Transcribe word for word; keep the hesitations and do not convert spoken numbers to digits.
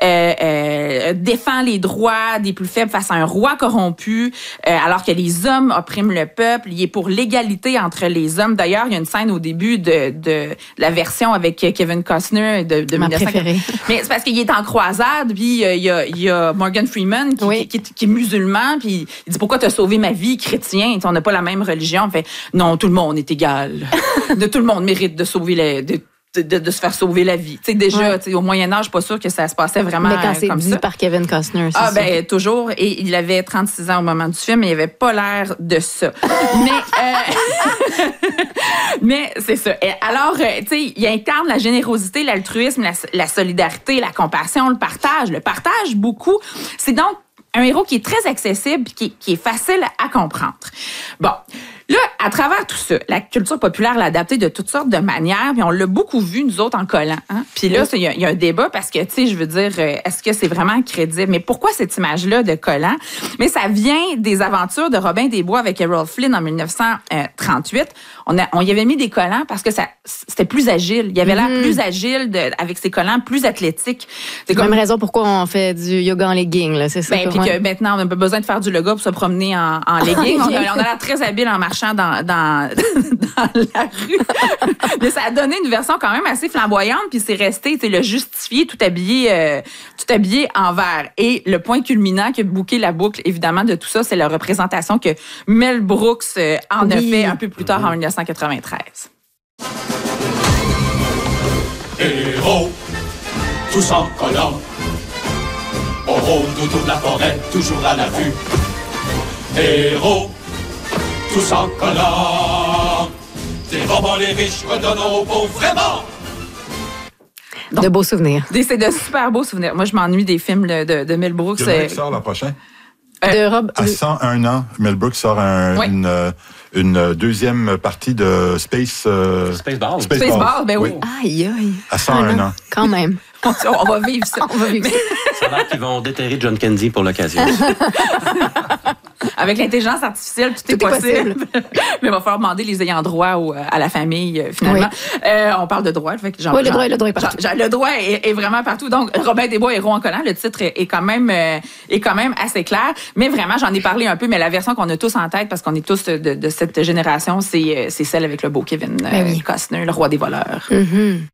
euh, euh, défend les droits des plus faibles face à un roi corrompu, euh, alors que les hommes oppriment le peuple. Il est pour l'égalité entre les hommes. D'ailleurs, il y a une scène au début de, de la version avec Kevin Costner de, de Ma mille neuf cent préférée. Mais c'est parce qu'il est en croisade, puis euh, il y a, il y a Morgan Freeman qui, Oui. qui, qui, qui est musulman, puis il dit pourquoi t'as sauvé ma vie, chrétien, on n'a pas la même religion. On fait non, tout le monde est égal. de tout le monde mérite de sauver les, de, de, de se faire sauver la vie. Tu sais déjà, ouais. tu sais, au Moyen Âge, pas sûr que ça se passait vraiment Mais quand c'est comme dit ça. par Kevin Costner, c'est Ah ça. ben toujours, et il avait trente-six ans au moment du film, et il avait pas l'air de ça. mais euh, mais c'est ça. Et alors, euh, tu sais, il incarne la générosité, l'altruisme, la, la solidarité, la compassion, le partage. Le partage beaucoup. C'est donc un héros qui est très accessible, qui, qui est facile à comprendre. Bon. Là, à travers tout ça, la culture populaire l'a adapté de toutes sortes de manières, puis on l'a beaucoup vu, nous autres, en collant. Hein? Puis là, il y, y a un débat parce que, tu sais, je veux dire, euh, est-ce que c'est vraiment crédible? Mais pourquoi cette image-là de collant? Mais ça vient des aventures de Robin des Bois avec Errol Flynn en dix-neuf cent trente-huit. On, a, on y avait mis des collants parce que ça c'était plus agile. Il y avait l'air mm-hmm. plus agile de, avec ses collants, plus athlétique. C'est comme... même raison pourquoi on fait du yoga en legging, là, c'est ça? Ben, puis que maintenant, on n'a pas besoin de faire du yoga pour se promener en, en legging. on, a, on a l'air très habile en marchant dans, dans, dans la rue. Mais ça a donné une version quand même assez flamboyante, puis c'est resté, tu sais, le justifié, tout habillé, euh, tout habillé en vert. Et le point culminant qui a bouclé la boucle, évidemment, de tout ça, c'est la représentation que Mel Brooks euh, en oui. a fait un peu plus tard, en dix-neuf cent quatre-vingt-treize. Héros, tous en collant, on rôde autour de la forêt, toujours à l'affût. Héros, tous en collant, dévorons les riches, redonnons aux pauvres vraiment. Donc, de beaux souvenirs. C'est de super beaux souvenirs. Moi, je m'ennuie des films de, de, de Mel Brooks. Il y en a qui sort l'an prochain. Euh, de Rob... À cent un ans, Mel Brooks sort un, oui. une, une deuxième partie de Space... Euh, Spaceballs. Spaceballs, Space ben oui. oui. Aïe, aïe. À cent un ans. Quand même. On va vivre ça. On va vivre ça. Ça a l'air qu'ils vont déterrer John Candy pour l'occasion. Avec l'intelligence artificielle, tout, tout est, est possible. possible. Mais il va falloir demander les ayants droit au, à la famille, finalement. Oui. Euh, on parle de droit. Fait que genre, oui, le genre, droit, le droit est partout. Genre, le droit est, est vraiment partout. Donc, Robin des Bois, héros en collant, le titre est, est, quand même, euh, est quand même assez clair. Mais vraiment, j'en ai parlé un peu, mais la version qu'on a tous en tête, parce qu'on est tous de, de cette génération, c'est, c'est celle avec le beau Kevin euh, oui. Costner, le roi des voleurs. Mm-hmm.